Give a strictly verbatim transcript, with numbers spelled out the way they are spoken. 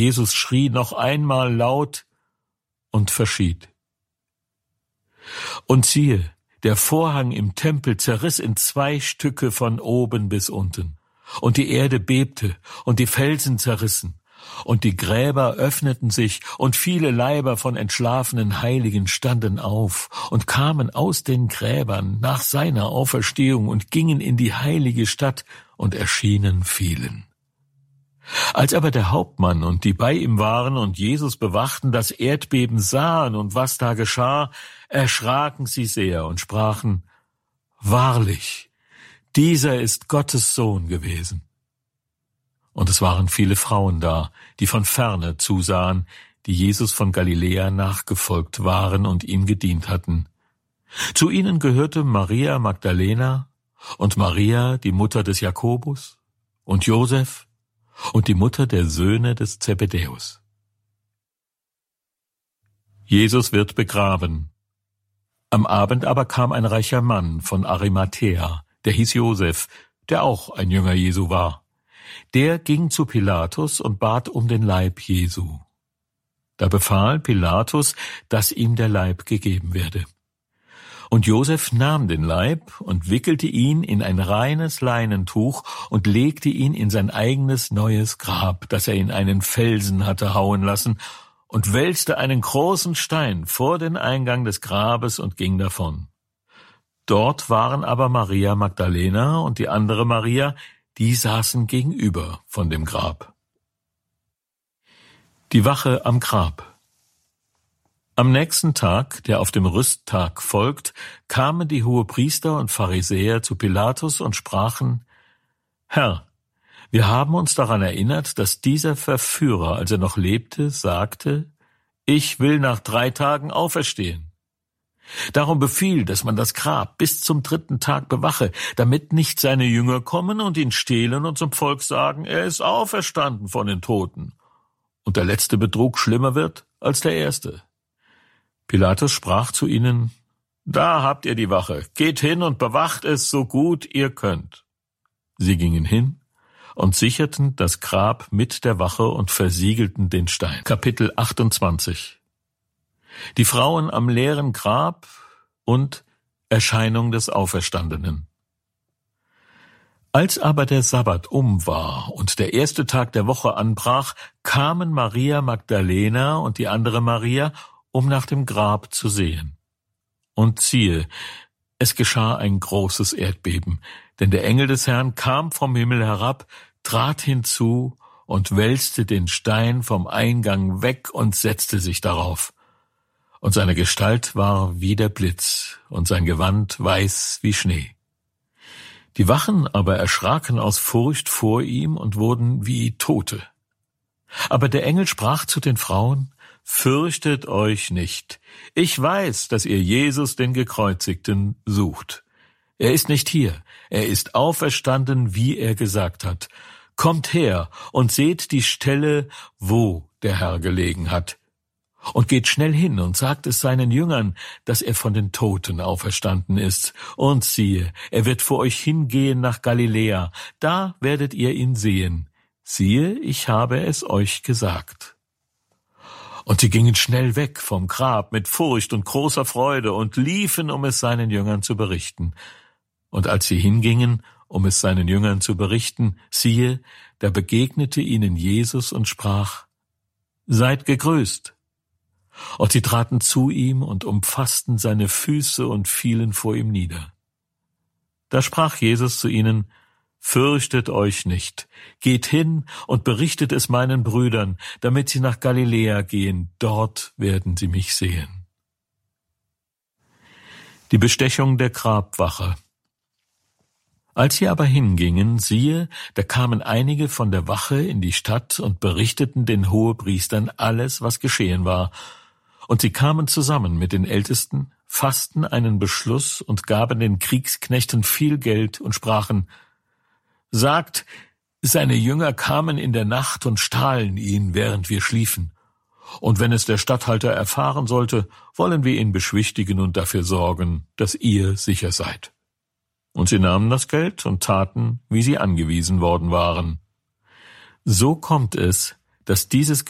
Jesus schrie noch einmal laut und verschied. Und siehe, der Vorhang im Tempel zerriss in zwei Stücke von oben bis unten, und die Erde bebte, und die Felsen zerrissen, und die Gräber öffneten sich, und viele Leiber von entschlafenen Heiligen standen auf und kamen aus den Gräbern nach seiner Auferstehung und gingen in die heilige Stadt und erschienen vielen. Als aber der Hauptmann und die bei ihm waren und Jesus bewachten, das Erdbeben sahen und was da geschah, erschraken sie sehr und sprachen: Wahrlich, dieser ist Gottes Sohn gewesen. Und es waren viele Frauen da, die von ferne zusahen, die Jesus von Galiläa nachgefolgt waren und ihm gedient hatten. Zu ihnen gehörte Maria Magdalena und Maria, die Mutter des Jakobus, und Josef und die Mutter der Söhne des Zebedäus. Jesus wird begraben. Am Abend aber kam ein reicher Mann von Arimathäa, der hieß Josef, der auch ein Jünger Jesu war. Der ging zu Pilatus und bat um den Leib Jesu. Da befahl Pilatus, dass ihm der Leib gegeben werde. Und Josef nahm den Leib und wickelte ihn in ein reines Leinentuch und legte ihn in sein eigenes neues Grab, das er in einen Felsen hatte hauen lassen, und wälzte einen großen Stein vor den Eingang des Grabes und ging davon. Dort waren aber Maria Magdalena und die andere Maria, die saßen gegenüber von dem Grab. Die Wache am Grab. Am nächsten Tag, der auf dem Rüsttag folgt, kamen die Hohepriester und Pharisäer zu Pilatus und sprachen: Herr, wir haben uns daran erinnert, dass dieser Verführer, als er noch lebte, sagte: Ich will nach drei Tagen auferstehen. Darum befiehl, dass man das Grab bis zum dritten Tag bewache, damit nicht seine Jünger kommen und ihn stehlen und zum Volk sagen, er ist auferstanden von den Toten, und der letzte Betrug schlimmer wird als der erste. Pilatus sprach zu ihnen: Da habt ihr die Wache, geht hin und bewacht es so gut ihr könnt. Sie gingen hin und sicherten das Grab mit der Wache und versiegelten den Stein. Kapitel achtundzwanzig. Die Frauen am leeren Grab und Erscheinung des Auferstandenen. Als aber der Sabbat um war und der erste Tag der Woche anbrach, kamen Maria Magdalena und die andere Maria, um nach dem Grab zu sehen. Und siehe, es geschah ein großes Erdbeben, denn der Engel des Herrn kam vom Himmel herab, trat hinzu und wälzte den Stein vom Eingang weg und setzte sich darauf. Und seine Gestalt war wie der Blitz und sein Gewand weiß wie Schnee. Die Wachen aber erschraken aus Furcht vor ihm und wurden wie Tote. Aber der Engel sprach zu den Frauen: Fürchtet euch nicht. Ich weiß, dass ihr Jesus, den Gekreuzigten, sucht. Er ist nicht hier. Er ist auferstanden, wie er gesagt hat. Kommt her und seht die Stelle, wo der Herr gelegen hat. Und geht schnell hin und sagt es seinen Jüngern, dass er von den Toten auferstanden ist. Und siehe, er wird vor euch hingehen nach Galiläa. Da werdet ihr ihn sehen. Siehe, ich habe es euch gesagt. Und sie gingen schnell weg vom Grab mit Furcht und großer Freude und liefen, um es seinen Jüngern zu berichten. Und als sie hingingen, um es seinen Jüngern zu berichten, siehe, da begegnete ihnen Jesus und sprach: Seid gegrüßt. Und sie traten zu ihm und umfassten seine Füße und fielen vor ihm nieder. Da sprach Jesus zu ihnen: Fürchtet euch nicht, geht hin und berichtet es meinen Brüdern, damit sie nach Galiläa gehen, dort werden sie mich sehen. Die Bestechung der Grabwache. Als sie aber hingingen, siehe, da kamen einige von der Wache in die Stadt und berichteten den Hohepriestern alles, was geschehen war. Und sie kamen zusammen mit den Ältesten, fassten einen Beschluss und gaben den Kriegsknechten viel Geld und sprachen: Sagt, seine Jünger kamen in der Nacht und stahlen ihn, während wir schliefen. Und wenn es der Statthalter erfahren sollte, wollen wir ihn beschwichtigen und dafür sorgen, dass ihr sicher seid. Und sie nahmen das Geld und taten, wie sie angewiesen worden waren. So kommt es, dass dieses